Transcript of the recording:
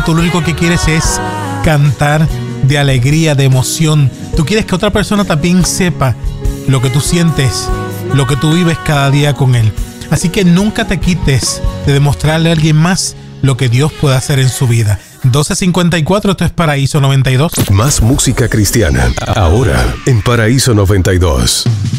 tú lo único que quieres es cantar de alegría, de emoción. Tú quieres que otra persona también sepa lo que tú sientes, lo que tú vives cada día con Él. Así que nunca te quites de demostrarle a alguien más lo que Dios puede hacer en su vida. 12:54, esto es Paraíso 92. Más música cristiana, ahora en Paraíso 92.